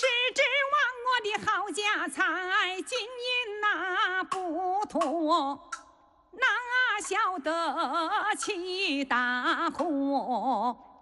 是指望我的好家财，金银那不多，哪晓得起大祸？